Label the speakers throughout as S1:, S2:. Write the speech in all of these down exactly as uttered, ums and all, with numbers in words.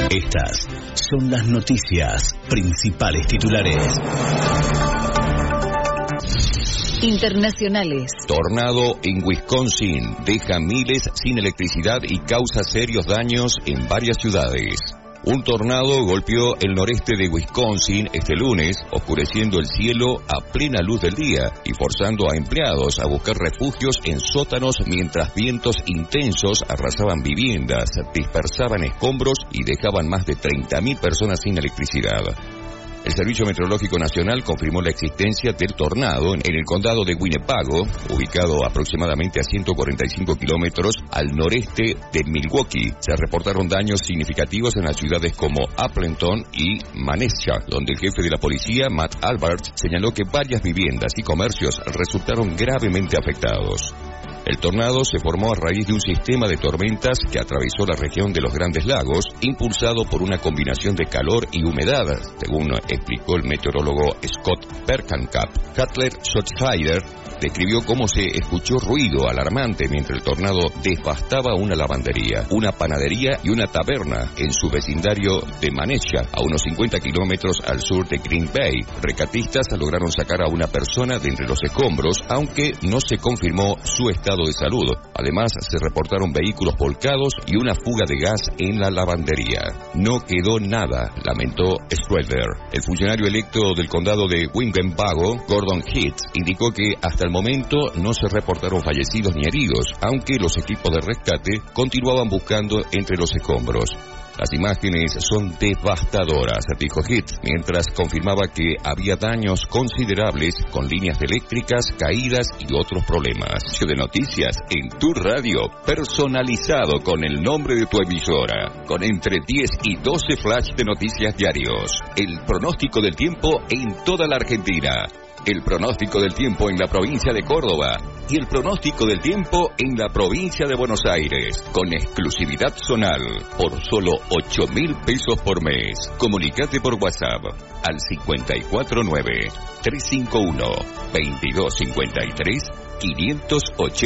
S1: Estas son las noticias principales titulares.
S2: Internacionales.
S3: Tornado en Wisconsin deja miles sin electricidad y causa serios daños en varias ciudades. Un tornado golpeó el noreste de Wisconsin este lunes, oscureciendo el cielo a plena luz del día y forzando a empleados a buscar refugios en sótanos mientras vientos intensos arrasaban viviendas, dispersaban escombros y dejaban más de treinta mil personas sin electricidad. El Servicio Meteorológico Nacional confirmó la existencia del tornado en el condado de Winnebago, ubicado aproximadamente a ciento cuarenta y cinco kilómetros al noreste de Milwaukee. Se reportaron daños significativos en las ciudades como Appleton y Manessha, donde el jefe de la policía, Matt Albert, señaló que varias viviendas y comercios resultaron gravemente afectados. El tornado se formó a raíz de un sistema de tormentas que atravesó la región de los Grandes Lagos, impulsado por una combinación de calor y humedad, según explicó el meteorólogo Scott Bergkamp. Cutler Schottschreider describió cómo se escuchó ruido alarmante mientras el tornado devastaba una lavandería, una panadería y una taberna en su vecindario de Manessha, a unos cincuenta kilómetros al sur de Green Bay. Rescatistas lograron sacar a una persona de entre los escombros, aunque no se confirmó su estado de salud. Además, se reportaron vehículos volcados y una fuga de gas en la lavandería. No quedó nada, lamentó Schroeder. El funcionario electo del condado de Winnebago, Gordon Heath, indicó que hasta el momento no se reportaron fallecidos ni heridos, aunque los equipos de rescate continuaban buscando entre los escombros. Las imágenes son devastadoras, dijo Heath, mientras confirmaba que había daños considerables con líneas eléctricas, caídas y otros problemas. De noticias en tu radio, personalizado con el nombre de tu emisora, con entre diez y doce flash de noticias diarios. El pronóstico del tiempo en toda la Argentina. El pronóstico del tiempo en la provincia de Córdoba y el pronóstico del tiempo en la provincia de Buenos Aires, con exclusividad zonal, por solo ocho mil pesos por mes. Comunicate por WhatsApp al cinco cuatro nueve, tres cinco uno, dos dos cinco tres, cinco ocho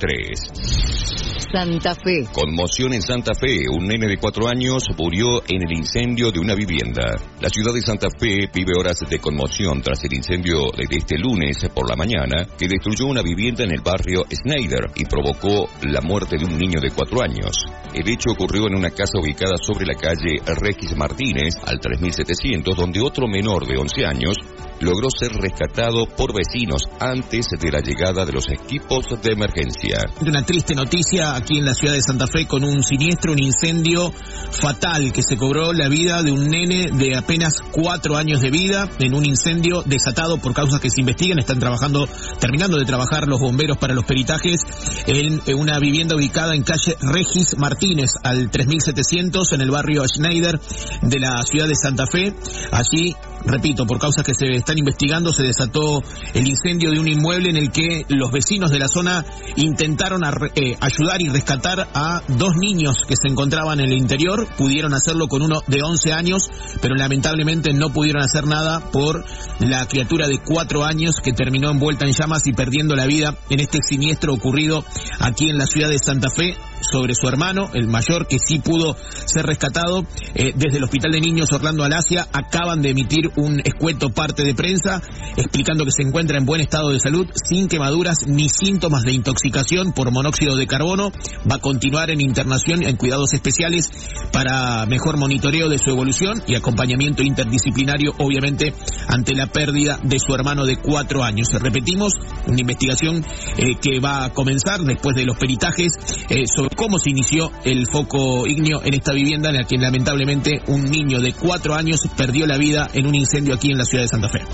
S3: tres.
S2: Santa Fe.
S3: Conmoción en Santa Fe. Un nene de cuatro años murió en el incendio de una vivienda. La ciudad de Santa Fe vive horas de conmoción tras el incendio de este lunes por la mañana que destruyó una vivienda en el barrio Schneider y provocó la muerte de un niño de cuatro años. El hecho ocurrió en una casa ubicada sobre la calle Regis Martínez, al tres mil setecientos, donde otro menor de once años logró ser rescatado por vecinos antes de la llegada de los equipos de emergencia.
S4: Una triste noticia aquí en la ciudad de Santa Fe con un siniestro, un incendio fatal que se cobró la vida de un nene de apenas cuatro años de vida en un incendio desatado por causas que se investigan. Están trabajando, terminando de trabajar los bomberos para los peritajes en una vivienda ubicada en calle Regis Martínez al tres mil setecientos en el barrio Schneider de la ciudad de Santa Fe. Allí, repito, por causas que se están investigando, se desató el incendio de un inmueble en el que los vecinos de la zona intentaron a, eh, ayudar y rescatar a dos niños que se encontraban en el interior. Pudieron hacerlo con uno de once años, pero lamentablemente no pudieron hacer nada por la criatura de cuatro años que terminó envuelta en llamas y perdiendo la vida en este siniestro ocurrido aquí en la ciudad de Santa Fe sobre su hermano, el mayor, que sí pudo ser rescatado. Eh, desde el Hospital de Niños Orlando Alasia acaban de emitir un escueto parte de prensa explicando que se encuentra en buen estado de salud, sin quemaduras ni síntomas de intoxicación por monóxido de carbono. Va a continuar en internación en cuidados especiales para mejor monitoreo de su evolución y acompañamiento interdisciplinario, obviamente, ante la pérdida de su hermano de cuatro años. Repetimos, una investigación eh, que va a comenzar después de los peritajes eh, sobre cómo se inició el foco ígneo en esta vivienda en la que lamentablemente un niño de cuatro años perdió la vida en un incendio aquí en la ciudad de Santa Fe.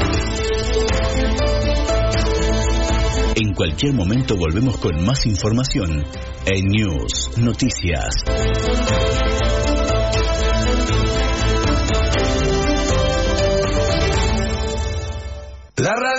S1: En cualquier momento volvemos con más información en News Noticias.
S5: La radio